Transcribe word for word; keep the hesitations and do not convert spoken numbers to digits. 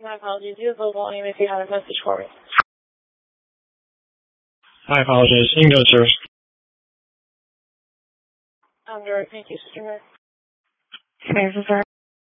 My apologies. You have low volume if you have a message for me. I apologize. You can go, sir. I'm direct. Thank you, Sister Mary. Okay, this is